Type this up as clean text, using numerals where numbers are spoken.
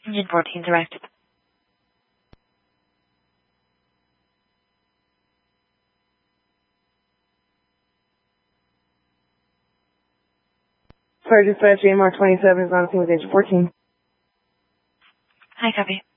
Engine 14 direct. Fire dispatch, AMR 27 is on scene with engine 14. Hi, copy.